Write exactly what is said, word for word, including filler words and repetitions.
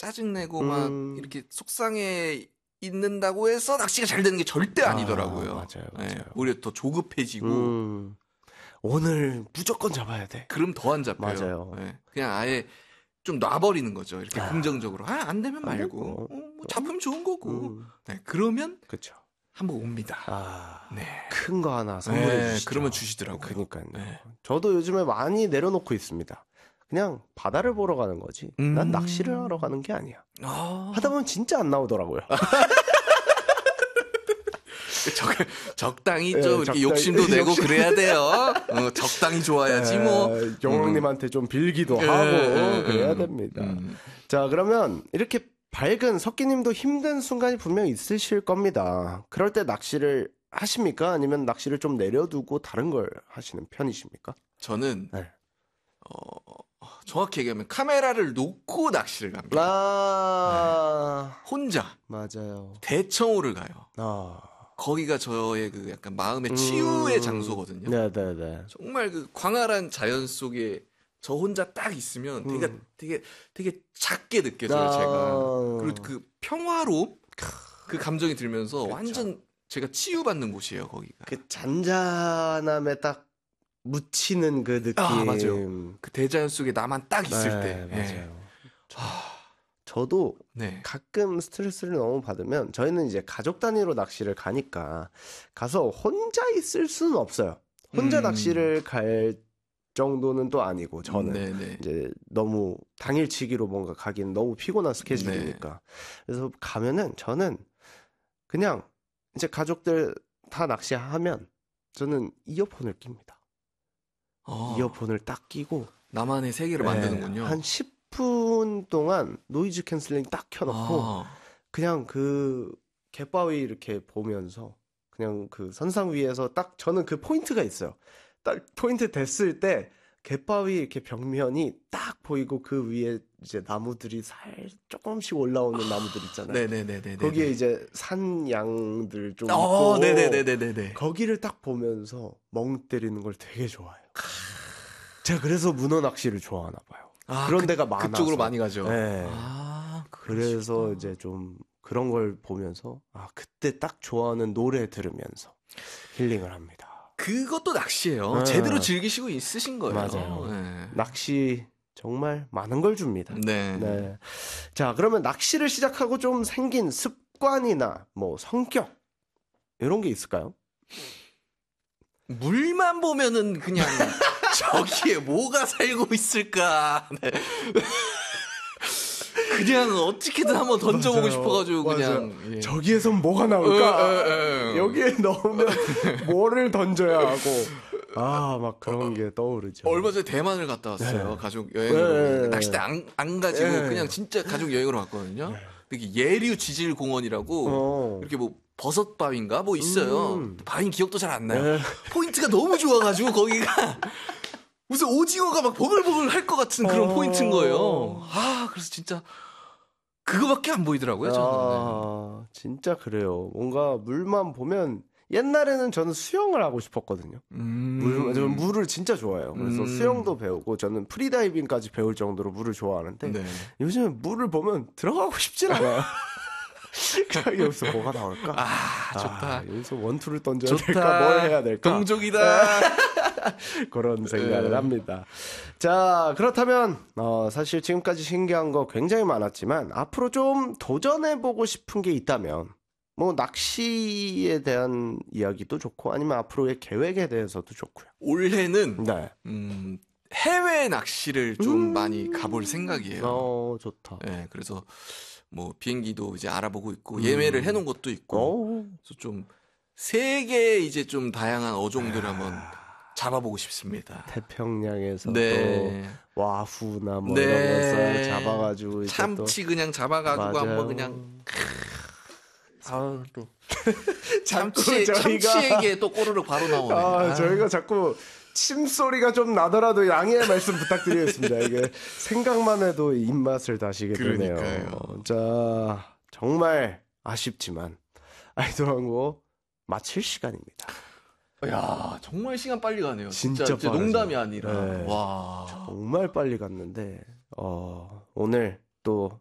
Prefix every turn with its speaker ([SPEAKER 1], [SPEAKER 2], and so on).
[SPEAKER 1] 짜증내고
[SPEAKER 2] 음.
[SPEAKER 1] 막 이렇게 속상해 있는다고 해서 낚시가 잘 되는 게 절대 아니더라고요.
[SPEAKER 2] 아, 맞아요, 맞아요.
[SPEAKER 1] 네, 오히려 더 조급해지고
[SPEAKER 2] 음. 오늘 무조건 잡아야 돼.
[SPEAKER 1] 그럼 더 안 잡혀요.
[SPEAKER 2] 맞아요.
[SPEAKER 1] 네, 그냥 아예 좀 놔버리는 거죠. 이렇게
[SPEAKER 2] 아.
[SPEAKER 1] 긍정적으로. 아, 안 되면
[SPEAKER 2] 안
[SPEAKER 1] 말고.
[SPEAKER 2] 되고.
[SPEAKER 1] 어, 뭐 잡으면 좋은 거고.
[SPEAKER 2] 음.
[SPEAKER 1] 네, 그러면
[SPEAKER 2] 그렇죠.
[SPEAKER 1] 한번 옵니다.
[SPEAKER 2] 아,
[SPEAKER 1] 네.
[SPEAKER 2] 큰 거 하나 선물해
[SPEAKER 1] 네,
[SPEAKER 2] 주시죠.
[SPEAKER 1] 그러면 주시더라고요.
[SPEAKER 2] 그러니까요.
[SPEAKER 1] 네.
[SPEAKER 2] 저도 요즘에 많이 내려놓고 있습니다. 그냥 바다를 보러 가는 거지.
[SPEAKER 1] 음.
[SPEAKER 2] 난 낚시를 하러 가는 게 아니야.
[SPEAKER 1] 아.
[SPEAKER 2] 하다 보면 진짜 안 나오더라고요.
[SPEAKER 1] 적, 적당히
[SPEAKER 2] 네,
[SPEAKER 1] 좀 이렇게
[SPEAKER 2] 적당히.
[SPEAKER 1] 욕심도 내고
[SPEAKER 2] 욕심.
[SPEAKER 1] 그래야 돼요. 어, 적당히 좋아야지 뭐.
[SPEAKER 2] 영웅님한테 좀 빌기도
[SPEAKER 1] 예,
[SPEAKER 2] 하고
[SPEAKER 1] 예,
[SPEAKER 2] 그래야
[SPEAKER 1] 음,
[SPEAKER 2] 됩니다.
[SPEAKER 1] 음.
[SPEAKER 2] 자, 그러면 이렇게 밝은 석기님도 힘든 순간이 분명 있으실 겁니다. 그럴 때 낚시를 하십니까? 아니면 낚시를 좀 내려두고 다른 걸 하시는 편이십니까?
[SPEAKER 1] 저는
[SPEAKER 2] 네.
[SPEAKER 1] 어, 정확히 얘기하면 카메라를 놓고 낚시를 갑니다.
[SPEAKER 2] 아,
[SPEAKER 1] 네. 혼자
[SPEAKER 2] 맞아요.
[SPEAKER 1] 대청호를 가요.
[SPEAKER 2] 아,
[SPEAKER 1] 거기가 저의 그 약간 마음의 치유의
[SPEAKER 2] 음,
[SPEAKER 1] 장소거든요.
[SPEAKER 2] 네네네.
[SPEAKER 1] 정말 그 광활한 자연 속에 저 혼자 딱 있으면 되게
[SPEAKER 2] 음.
[SPEAKER 1] 되게 되게 작게 느껴져요.
[SPEAKER 2] 아.
[SPEAKER 1] 제가 그리고 그 평화로움 그 감정이 들면서
[SPEAKER 2] 그쵸.
[SPEAKER 1] 완전 제가 치유받는 곳이에요. 거기가.
[SPEAKER 2] 그 잔잔함에 딱 묻히는 그 느낌.
[SPEAKER 1] 아, 맞아요. 그 대자연 속에 나만 딱 있을
[SPEAKER 2] 네,
[SPEAKER 1] 때.
[SPEAKER 2] 맞아요.
[SPEAKER 1] 저,
[SPEAKER 2] 저도
[SPEAKER 1] 네.
[SPEAKER 2] 가끔 스트레스를 너무 받으면 저희는 이제 가족 단위로 낚시를 가니까 가서 혼자 있을 수는 없어요. 혼자
[SPEAKER 1] 음.
[SPEAKER 2] 낚시를 갈 정도는 또 아니고 저는
[SPEAKER 1] 네네.
[SPEAKER 2] 이제 너무 당일치기로 뭔가 가기는 너무 피곤한 스케줄이니까.
[SPEAKER 1] 네.
[SPEAKER 2] 그래서 가면은 저는 그냥 이제 가족들 다 낚시하면 저는 이어폰을 낍니다.
[SPEAKER 1] 어,
[SPEAKER 2] 이어폰을 딱 끼고
[SPEAKER 1] 나만의 세계를
[SPEAKER 2] 네,
[SPEAKER 1] 만드는군요.
[SPEAKER 2] 한 십 분 동안 노이즈 캔슬링 딱 켜놓고
[SPEAKER 1] 아,
[SPEAKER 2] 그냥 그 갯바위 이렇게 보면서 그냥 그 선상 위에서 딱 저는 그 포인트가 있어요. 딱 포인트 됐을 때 갯바위 이렇게 벽면이 딱 보이고 그 위에 이제 나무들이 살 조금씩 올라오는 나무들 있잖아요.
[SPEAKER 1] 네네네네.
[SPEAKER 2] 거기에 이제 산양들 좀
[SPEAKER 1] 어,
[SPEAKER 2] 있고
[SPEAKER 1] 네네네네네.
[SPEAKER 2] 거기를 딱 보면서 멍 때리는 걸 되게 좋아해요. 제가 그래서 문어 낚시를 좋아하나 봐요.
[SPEAKER 1] 아,
[SPEAKER 2] 그런
[SPEAKER 1] 그,
[SPEAKER 2] 데가 많아서.
[SPEAKER 1] 그쪽으로 많이 가죠.
[SPEAKER 2] 네.
[SPEAKER 1] 아,
[SPEAKER 2] 그래서
[SPEAKER 1] 그러시구나.
[SPEAKER 2] 이제 좀 그런 걸 보면서 아 그때 딱 좋아하는 노래 들으면서 힐링을 합니다.
[SPEAKER 1] 그것도 낚시예요.
[SPEAKER 2] 네.
[SPEAKER 1] 제대로 즐기시고 있으신 거예요.
[SPEAKER 2] 맞아요.
[SPEAKER 1] 네.
[SPEAKER 2] 낚시 정말 많은 걸 줍니다.
[SPEAKER 1] 네.
[SPEAKER 2] 네. 자, 그러면 낚시를 시작하고 좀 생긴 습관이나 뭐 성격 이런 게 있을까요?
[SPEAKER 1] 물만 보면은 그냥 저기에 뭐가 살고 있을까. 네. 그냥 어떻게든 한번 던져보고
[SPEAKER 2] 맞아요.
[SPEAKER 1] 싶어가지고 그냥.
[SPEAKER 2] 맞아요.
[SPEAKER 1] 예.
[SPEAKER 2] 저기에선 뭐가 나올까?
[SPEAKER 1] 에, 에, 에.
[SPEAKER 2] 여기에 넣으면 뭐를 던져야 하고 아 막 그런 게 떠오르죠.
[SPEAKER 1] 얼마 전에 대만을 갔다 왔어요.
[SPEAKER 2] 네.
[SPEAKER 1] 가족 여행으로.
[SPEAKER 2] 네.
[SPEAKER 1] 낚싯대 안, 안 가지고
[SPEAKER 2] 네.
[SPEAKER 1] 그냥 진짜 가족 여행으로 갔거든요. 여기 예류 지질 공원이라고
[SPEAKER 2] 어.
[SPEAKER 1] 이렇게 뭐 버섯 바위인가 뭐 있어요.
[SPEAKER 2] 음.
[SPEAKER 1] 바위 기억도 잘 안 나요.
[SPEAKER 2] 네.
[SPEAKER 1] 포인트가 너무 좋아가지고 거기가 무슨 오징어가 막 보글보글 할 것 같은 그런
[SPEAKER 2] 어.
[SPEAKER 1] 포인트인 거예요. 아 그래서 진짜 그거밖에 안 보이더라고요. 저는.
[SPEAKER 2] 아, 진짜 그래요. 뭔가 물만 보면 옛날에는 저는 수영을 하고 싶었거든요.
[SPEAKER 1] 음.
[SPEAKER 2] 물, 저는 물을 진짜 좋아해요. 그래서
[SPEAKER 1] 음.
[SPEAKER 2] 수영도 배우고 저는 프리다이빙까지 배울 정도로 물을 좋아하는데
[SPEAKER 1] 네.
[SPEAKER 2] 요즘에 물을 보면 들어가고 싶진 않아요. 그냥 여기서 뭐가 나올까?
[SPEAKER 1] 아 좋다.
[SPEAKER 2] 아, 여기서 원투를 던져야
[SPEAKER 1] 좋다.
[SPEAKER 2] 될까? 뭘 해야 될까?
[SPEAKER 1] 동족이다.
[SPEAKER 2] 그런 생각을
[SPEAKER 1] 네.
[SPEAKER 2] 합니다. 자, 그렇다면 어, 사실 지금까지 신기한 거 굉장히 많았지만 앞으로 좀 도전해보고 싶은 게 있다면 뭐 낚시에 대한 이야기도 좋고 아니면 앞으로의 계획에 대해서도 좋고요.
[SPEAKER 1] 올해는
[SPEAKER 2] 네.
[SPEAKER 1] 음, 해외 낚시를 좀
[SPEAKER 2] 음.
[SPEAKER 1] 많이 가볼 생각이에요.
[SPEAKER 2] 어, 좋다.
[SPEAKER 1] 네, 그래서 뭐 비행기도 이제 알아보고 있고
[SPEAKER 2] 음.
[SPEAKER 1] 예매를 해놓은 것도 있고
[SPEAKER 2] 어.
[SPEAKER 1] 그래서 좀 세계 이제 좀 다양한 어종들을 한번 잡아보고 싶습니다.
[SPEAKER 2] 태평양에서
[SPEAKER 1] 네.
[SPEAKER 2] 또 와후나 뭐
[SPEAKER 1] 네.
[SPEAKER 2] 이런 거 잡아가지고 이제
[SPEAKER 1] 참치 그냥 잡아가지고
[SPEAKER 2] 맞아요.
[SPEAKER 1] 한번 그냥
[SPEAKER 2] 아, 또
[SPEAKER 1] 참치
[SPEAKER 2] 저희가-
[SPEAKER 1] 참치에게 또 꼬르륵 바로 나오네.
[SPEAKER 2] 아,
[SPEAKER 1] 아.
[SPEAKER 2] 저희가 자꾸 침 소리가 좀 나더라도 양해의 말씀 부탁드리겠습니다. 이게 생각만 해도 입맛을 다시게 되네요.
[SPEAKER 1] 그러니까요.
[SPEAKER 2] 자, 정말 아쉽지만 아이돌 왕국 마칠 시간입니다.
[SPEAKER 1] 야 정말 시간 빨리 가네요. 진짜,
[SPEAKER 2] 진짜
[SPEAKER 1] 진짜
[SPEAKER 2] 빠르죠.
[SPEAKER 1] 농담이 아니라.
[SPEAKER 2] 네.
[SPEAKER 1] 와.
[SPEAKER 2] 정말 빨리 갔는데 어, 오늘 또